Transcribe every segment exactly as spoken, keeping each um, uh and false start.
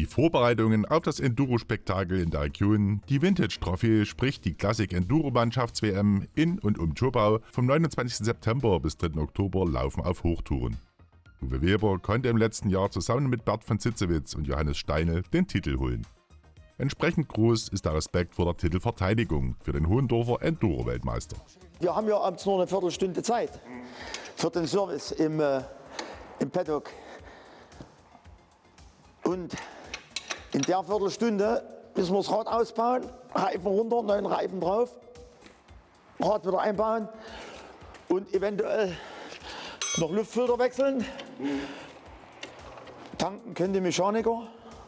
Die Vorbereitungen auf das Enduro-Spektakel in der Region, die Vintage Trophy, sprich die Klassik-Enduro-Mannschafts-W M in und um Zschopau vom neunundzwanzigsten September bis dritten Oktober laufen auf Hochtouren. Uwe Weber konnte im letzten Jahr zusammen mit Bert von Zitzewitz und Johannes Steinl den Titel holen. Entsprechend groß ist der Respekt vor der Titelverteidigung für den Hohendorfer Enduro-Weltmeister. Wir haben ja abends nur eine Viertelstunde Zeit für den Service im, äh, im Paddock. Und in der Viertelstunde müssen wir das Rad ausbauen, Reifen runter, neuen Reifen drauf, Rad wieder einbauen und eventuell noch Luftfilter wechseln. Tanken können die Mechaniker.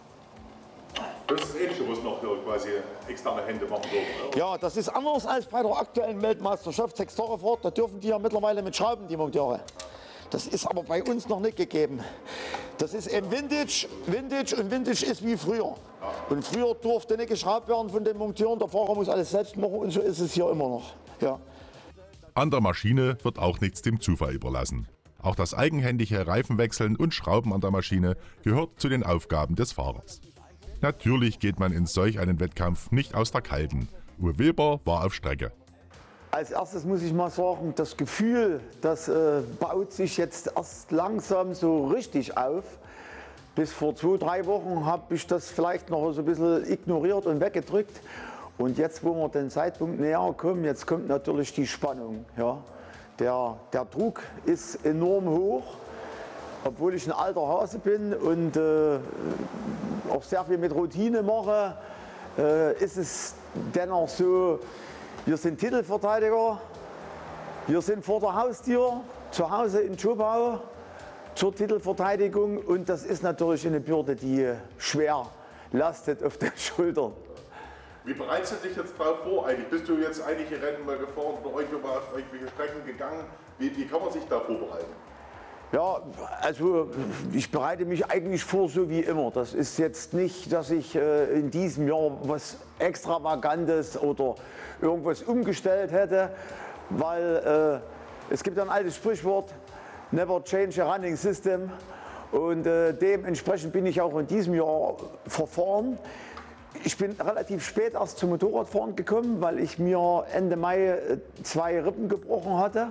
Das ist das Ähnliche, was noch quasi externe Hände machen dürfen. Ja, das ist anders als bei der aktuellen Weltmeisterschaft Sechstagerfahrt. Da dürfen die ja mittlerweile mit Schrauben, die Monteure. Das ist aber bei uns noch nicht gegeben. Das ist eben Vintage, Vintage und Vintage ist wie früher. Und früher durfte nicht geschraubt werden von den Monteuren, der Fahrer muss alles selbst machen und so ist es hier immer noch. Ja. An der Maschine wird auch nichts dem Zufall überlassen. Auch das eigenhändige Reifenwechseln und Schrauben an der Maschine gehört zu den Aufgaben des Fahrers. Natürlich geht man in solch einen Wettkampf nicht aus der Kalten. Uwe Weber war auf Strecke. Als erstes muss ich mal sagen, das Gefühl, das äh, baut sich jetzt erst langsam so richtig auf. Bis vor zwei, drei Wochen habe ich das vielleicht noch so ein bisschen ignoriert und weggedrückt. Und jetzt, wo wir den Zeitpunkt näher kommen, jetzt kommt natürlich die Spannung. Ja. Der, der Druck ist enorm hoch, obwohl ich ein alter Hase bin und äh, auch sehr viel mit Routine mache, äh, ist es dennoch so, wir sind Titelverteidiger, wir sind vor der Haustür, zu Hause in Zschopau zur Titelverteidigung und das ist natürlich eine Bürde, die schwer lastet auf den Schultern. Wie bereitest du dich jetzt darauf vor eigentlich? Bist du jetzt einige Rennen mal gefahren oder irgendwo mal auf irgendwelche Strecken gegangen? Wie, wie kann man sich da vorbereiten? Ja, also ich bereite mich eigentlich vor so wie immer. Das ist jetzt nicht, dass ich äh, in diesem Jahr was Extravagantes oder irgendwas umgestellt hätte, weil äh, es gibt ein altes Sprichwort, never change a running system, und äh, dementsprechend bin ich auch in diesem Jahr verfahren. Ich bin relativ spät erst zum Motorradfahren gekommen, weil ich mir Ende Mai zwei Rippen gebrochen hatte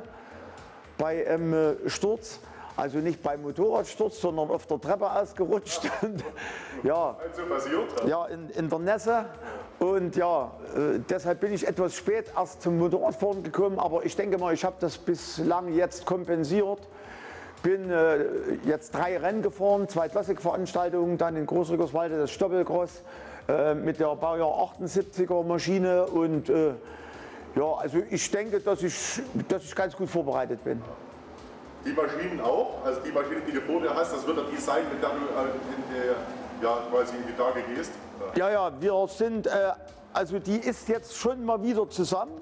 bei einem äh, Sturz. Also nicht beim Motorradsturz, sondern auf der Treppe ausgerutscht. Und, ja, also passiert, ja in, in der Nässe. Und ja, äh, deshalb bin ich etwas spät erst zum Motorradfahren gekommen. Aber ich denke mal, ich habe das bislang jetzt kompensiert. Bin äh, jetzt drei Rennen gefahren, zwei Klassikveranstaltungen, dann in Großrückerswalde das Stoppelcross äh, mit der Baujahr achtundsiebziger Maschine. Und äh, ja, also ich denke, dass ich, dass ich ganz gut vorbereitet bin. Die Maschinen auch, also die Maschine, die du vor dir hast, das wird dann die sein, mit der du in die, ja, quasi in die Tage gehst? Ja, ja, wir sind, äh, also die ist jetzt schon mal wieder zusammen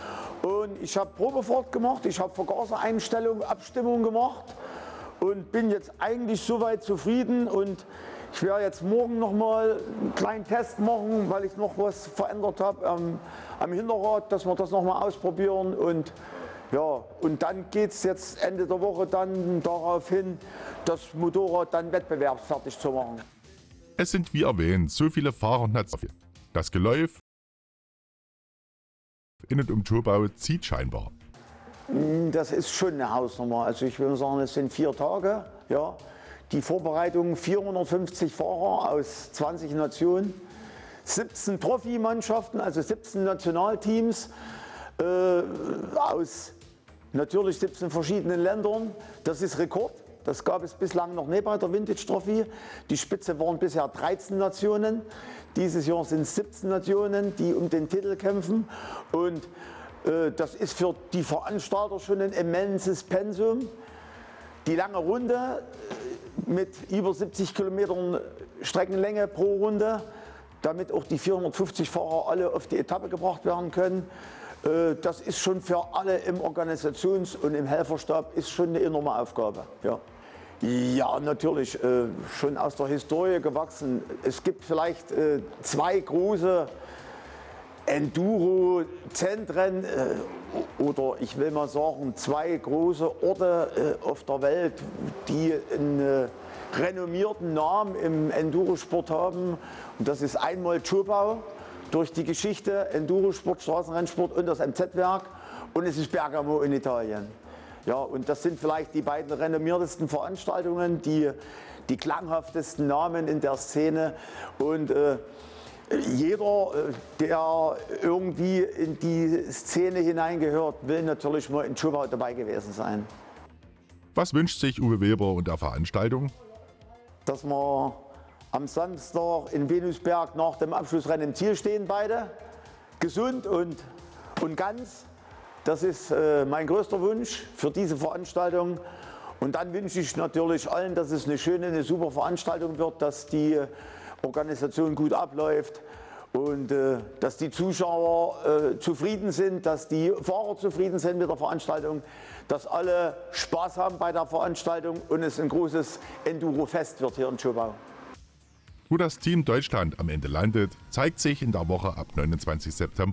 und ich habe Probefahrt gemacht, ich habe Vergasereinstellung, Abstimmung gemacht und bin jetzt eigentlich soweit zufrieden und ich werde jetzt morgen noch mal einen kleinen Test machen, weil ich noch was verändert habe am, am Hinterrad, dass wir das noch mal ausprobieren und ja, und dann geht es jetzt Ende der Woche dann darauf hin, das Motorrad dann wettbewerbsfertig zu machen. Es sind wie erwähnt so viele Fahrer und Nationen. Das Geläuf in und um Zschopau zieht scheinbar. Das ist schon eine Hausnummer. Also ich würde sagen, es sind vier Tage. Ja. Die Vorbereitung vierhundertfünfzig Fahrer aus zwanzig Nationen, siebzehn Trophy-Mannschaften, also siebzehn Nationalteams äh, aus natürlich siebzehn verschiedenen Ländern. Das ist Rekord. Das gab es bislang noch nicht bei der Vintage Trophy. Die Spitze waren bisher dreizehn Nationen. Dieses Jahr sind es siebzehn Nationen, die um den Titel kämpfen. Und äh, das ist für die Veranstalter schon ein immenses Pensum. Die lange Runde mit über siebzig Kilometern Streckenlänge pro Runde, damit auch die vierhundertfünfzig Fahrer alle auf die Etappe gebracht werden können. Das ist schon für alle im Organisations- und im Helferstab ist schon eine enorme Aufgabe. Ja, ja natürlich, äh, schon aus der Historie gewachsen. Es gibt vielleicht äh, zwei große Enduro-Zentren äh, oder ich will mal sagen zwei große Orte äh, auf der Welt, die ein äh, renommierten Namen im Endurosport haben. Und das ist einmal Zschopau durch die Geschichte, Endurosport, Straßenrennsport und das M Z-Werk. Und es ist Bergamo in Italien. Ja, und das sind vielleicht die beiden renommiertesten Veranstaltungen, die, die klanghaftesten Namen in der Szene. Und äh, jeder, der irgendwie in die Szene hineingehört, will natürlich mal in Zschopau dabei gewesen sein. Was wünscht sich Uwe Weber und der Veranstaltung? Dass wir am Samstag in Venusberg nach dem Abschlussrennen im Ziel stehen, beide gesund und, und ganz. Das ist äh, mein größter Wunsch für diese Veranstaltung. Und dann wünsche ich natürlich allen, dass es eine schöne, eine super Veranstaltung wird, dass die Organisation gut abläuft und äh, dass die Zuschauer äh, zufrieden sind, dass die Fahrer zufrieden sind mit der Veranstaltung, dass alle Spaß haben bei der Veranstaltung und es ein großes Enduro-Fest wird hier in Zschopau. Wo das Team Deutschland am Ende landet, zeigt sich in der Woche ab neunundzwanzigsten September.